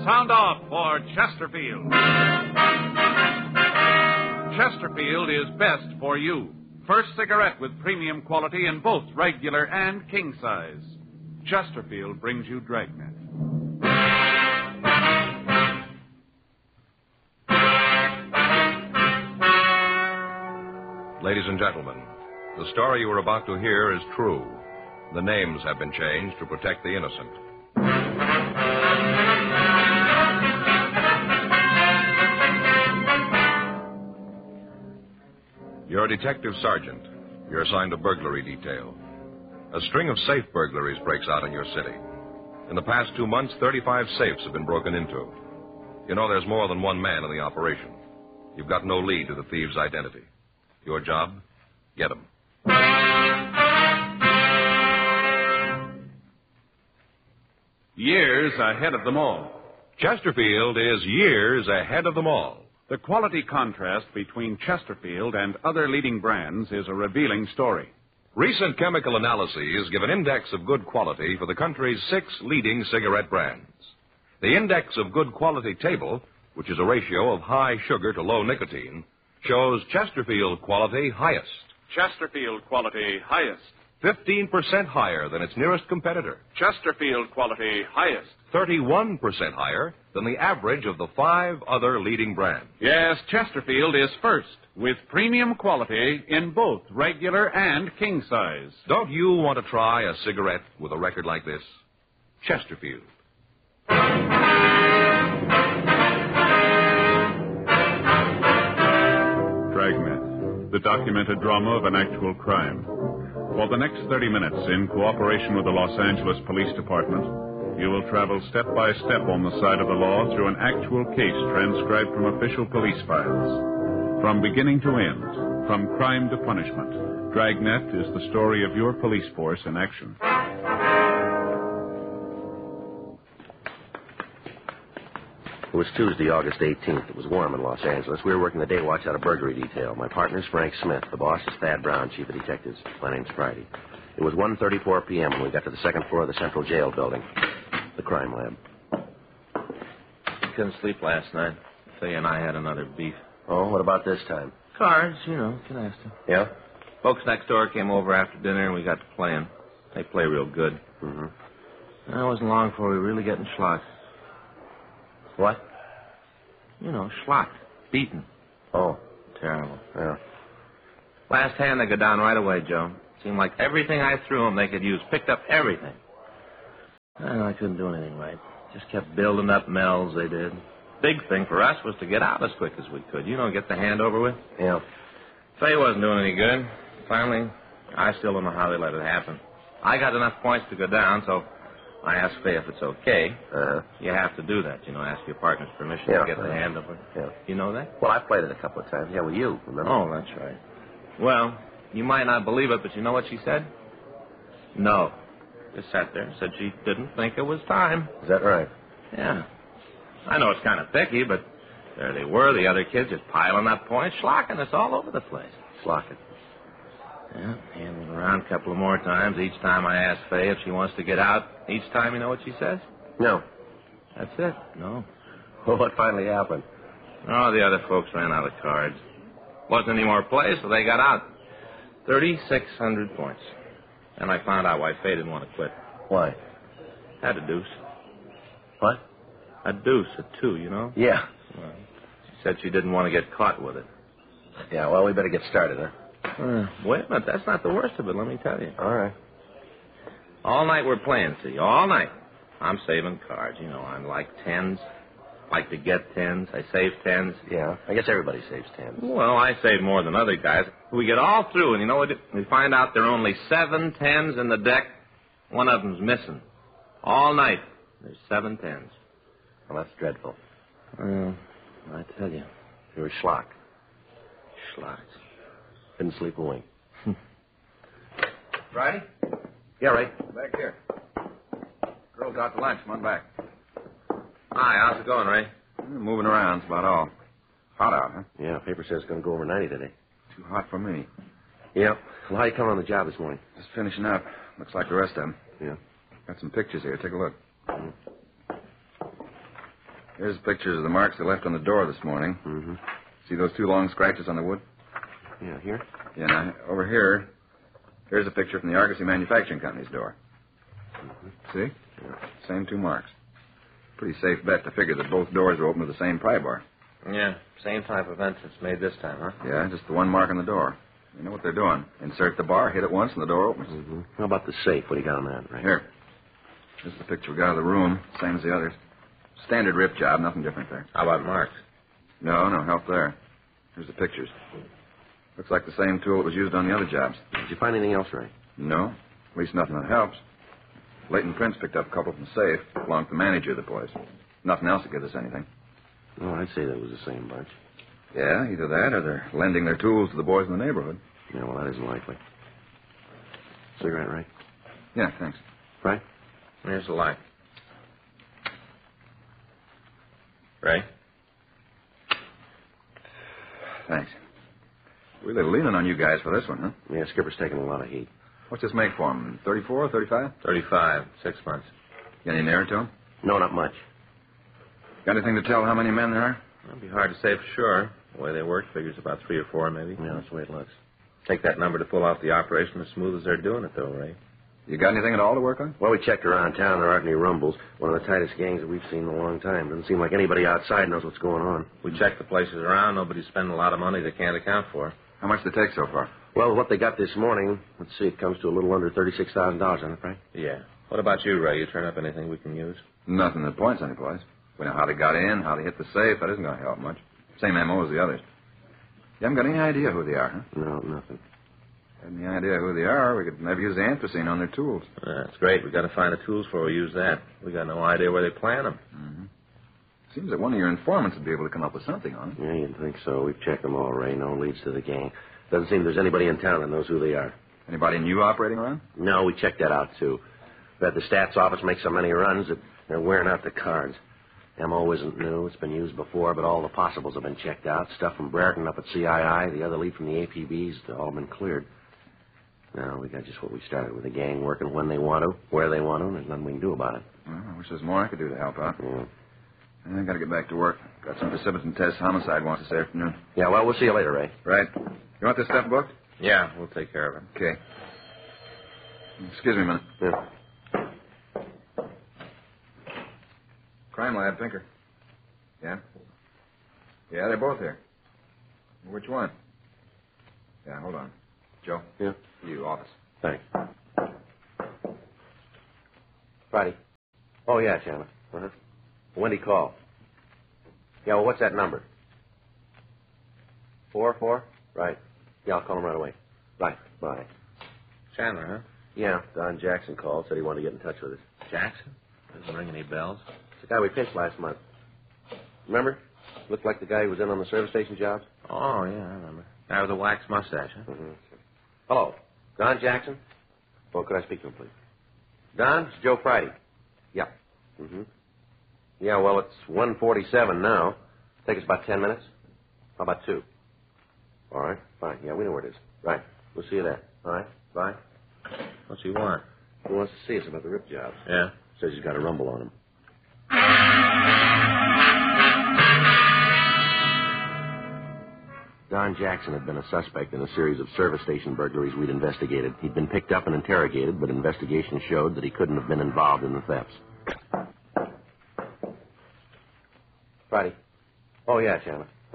Sound off for Chesterfield. Chesterfield is best for you. First cigarette with premium quality in both regular and king size. Chesterfield brings you Dragnet. Ladies and gentlemen, the story you are about to hear is true. The names have been changed to protect the innocent. You're a detective sergeant. You're assigned a burglary detail. A string of safe burglaries breaks out in your city. In the past 2 months, 35 safes have been broken into. You know there's more than one man in the operation. You've got no lead to the thieves' identity. Your job? Get him. Years ahead of them all. Chesterfield is years ahead of them all. The quality contrast between Chesterfield and other leading brands is a revealing story. Recent chemical analyses give an index of good quality for the country's 6 leading cigarette brands. The index of good quality table, which is a ratio of high sugar to low nicotine, shows Chesterfield quality highest. Chesterfield quality highest. 15% higher than its nearest competitor. Chesterfield quality highest. 31% higher than the average of the 5 other leading brands. Yes, Chesterfield is first, with premium quality in both regular and king size. Don't you want to try a cigarette with a record like this? Chesterfield. Dragnet, the documented drama of an actual crime. For the next 30 minutes, in cooperation with the Los Angeles Police Department, you will travel step by step on the side of the law through an actual case transcribed from official police files. From beginning to end, from crime to punishment, Dragnet is the story of your police force in action. It was Tuesday, August 18th. It was warm in Los Angeles. We were working the day watch out of burglary detail. My partner's Frank Smith. The boss is Thad Brown, chief of detectives. My name's Friday. It was 1:34 p.m. when we got to the second floor of the Central Jail building, the crime lab. Couldn't sleep last night. Faye and I had another beef. Oh, what about this time? Cards, you know, canasta. Yeah? Folks next door came over after dinner and we got to playing. They play real good. Mm-hmm. It wasn't long before we were really getting schlocked. What? You know, schlocked. Beaten. Oh. Terrible. Yeah. Last hand, they go down right away, Joe. Seemed like everything I threw them they could use. Picked up everything. I couldn't do anything right. Just kept building up mells, they did. Big thing for us was to get out as quick as we could. You know, get the hand over with. Yeah. Faye wasn't doing any good. Finally, I still don't know how they let it happen. I got enough points to go down, so I asked Faye if it's okay. Uh-huh. You have to do that, you know, ask your partner's permission to get the hand over. Yeah. You know that? Well, I played it a couple of times. Yeah, with you, remember? Oh, that's right. Well, you might not believe it, but you know what she said? No. Just sat there and said she didn't think it was time. Is that right? Yeah. I know it's kind of picky, but there they were, the other kids just piling up points, schlocking us all over the place. Slocking. Yeah, hand went around a couple of more times. Each time I ask Faye if she wants to get out. Each time, you know what she says? No. That's it. No. Well, what finally happened? Oh, the other folks ran out of cards. Wasn't any more play, so they got out. 3,600 points. And I found out why Faye didn't want to quit. Why? Had a deuce. What? A deuce, a 2, you know? Yeah. Well, she said she didn't want to get caught with it. Yeah, well, we better get started, huh? Wait a minute, that's not the worst of it, let me tell you. All right. All night we're playing, see, all night. I'm saving cards, you know, I'm like tens. Like to get tens. I save tens. Yeah, I guess everybody saves tens. Well, I save more than other guys. We get all through, and you know what? We find out there are only 7 tens in the deck. One of them's missing. All night, there's 7 tens. Well, that's dreadful. I tell you. You were schlocked. Schlocked. Couldn't sleep a wink. Friday? Yeah, right. Back here. Girls out to lunch. Come on back. Hi, how's it going, Ray? Moving around, that's about all. Hot out, huh? Yeah, paper says it's going to go over 90 today. Too hot for me. Yep. Well, how you coming on the job this morning? Just finishing up. Looks like the rest of them. Yeah. Got some pictures here. Take a look. Here's pictures of the marks they left on the door this morning. Mm-hmm. See those two long scratches on the wood? Yeah, here? Yeah, now, over here, here's a picture from the Argosy Manufacturing Company's door. Mm-hmm. See? Yeah. Same two marks. Pretty safe bet to figure that both doors were open with the same pry bar. Yeah, same type of entrance made this time, huh? Yeah, just the one mark on the door. You know what they're doing. Insert the bar, hit it once, and the door opens. Mm-hmm. How about the safe? What do you got on that, Ray? Here. This is the picture we got of the room, same as the others. Standard rip job, nothing different there. How about marks? No help there. Here's the pictures. Looks like the same tool that was used on the other jobs. Did you find anything else, Ray? No. At least nothing that helps. Leighton Prince picked up a couple from the safe. Belonged to the manager of the place. Nothing else that gives us anything. Oh, I'd say that was the same bunch. Yeah, either that or they're lending their tools to the boys in the neighborhood. Yeah, well, that isn't likely. Cigarette, Ray? Yeah, thanks. Right? Here's the light. Ray? Thanks. Really leaning on you guys for this one, huh? Yeah, Skipper's taking a lot of heat. What's this make for him? 34, 35? 35, 6 months. Get any nearer to him? No, not much. Got anything to tell how many men there are? It'll be hard to say for sure. The way they work figures about 3 or 4, maybe. Yeah, that's the way it looks. Take that number to pull off the operation as smooth as they're doing it, though, Ray. You got anything at all to work on? Well, we checked around town. There aren't any rumbles. One of the tightest gangs that we've seen in a long time. Doesn't seem like anybody outside knows what's going on. We checked the places around. Nobody's spending a lot of money they can't account for. How much did they take so far? Well, what they got this morning, let's see, it comes to a little under $36,000, doesn't it, Frank? Yeah. What about you, Ray? You turn up anything we can use? Nothing that points anyplace. We know how they got in, how they hit the safe. That isn't going to help much. Same M.O. as the others. You haven't got any idea who they are, huh? No, nothing. Had any idea who they are, we could maybe use the anthracene on their tools. That's great. We've got to find the tools before we use that. We got no idea where they plant them. Mm-hmm. Seems that one of your informants would be able to come up with something on it. Yeah, you'd think so. We've checked them all, Ray. No leads to the gang. Doesn't seem there's anybody in town that knows who they are. Anybody new operating around? No, we checked that out, too. We had the stats office make so many runs that they're wearing out the cards. M.O. isn't new. It's been used before, but all the possibles have been checked out. Stuff from Brereton up at CII, the other lead from the APBs, they've all been cleared. Now, we got just what we started with, the gang working when they want to, where they want to, and there's nothing we can do about it. Well, I wish there was more I could do to help out. Yeah. I got to get back to work. Got some precipitant test homicide wants this afternoon. Yeah, well, we'll see you later, Ray. Right. You want this stuff booked? Yeah, we'll take care of it. Okay. Excuse me a minute. Yeah. Crime lab, Pinker. Yeah? Yeah, they're both here. Which one? Yeah, hold on. Joe? Yeah? You, office. Thanks. Friday. Oh, yeah, Chandler. Uh-huh. Wendy call. Yeah, well, what's that number? 4? Right. Yeah, I'll call him right away. Right. Bye. Chandler, huh? Yeah, Don Jackson called, said he wanted to get in touch with us. Jackson? Doesn't ring any bells. It's the guy we pinched last month. Remember? Looked like the guy who was in on the service station jobs. Oh, yeah, I remember. Guy with a waxed mustache, huh? Mm-hmm. Hello. Don Jackson? Oh, could I speak to him, please? Don, it's Joe Friday. Yeah. Mm-hmm. Yeah, well, it's 1:47 now. Take us about 10 minutes. How about 2? All right, fine. Yeah, we know where it is. Right. We'll see you there. All right, bye. What's he want? He wants to see us about the rip jobs. Yeah? Says he's got a rumble on him. Don Jackson had been a suspect in a series of service station burglaries we'd investigated. He'd been picked up and interrogated, but investigation showed that he couldn't have been involved in the thefts. Friday. Oh, yeah, Chandler.